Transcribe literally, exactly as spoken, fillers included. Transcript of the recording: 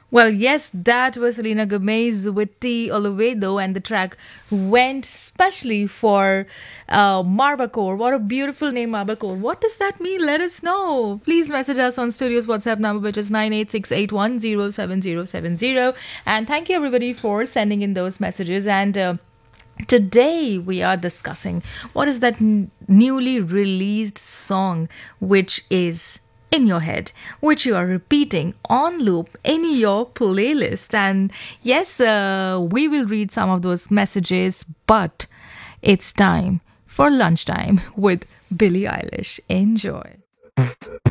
Well, yes, that was Selena Gomez with T. Olivedo, and the track went specially for uh, Marbacore. What a beautiful name, Marbacore. What does that mean? Let us know. Please message us on Studio's WhatsApp number, which is nine eight six eight one zero seven zero seven zero. And thank you, everybody, for sending in those messages. And uh, today we are discussing what is that n- newly released song which is in your head, which you are repeating on loop in your playlist. And yes, uh, we will read some of those messages, but it's time for lunchtime with Billie Eilish. Enjoy.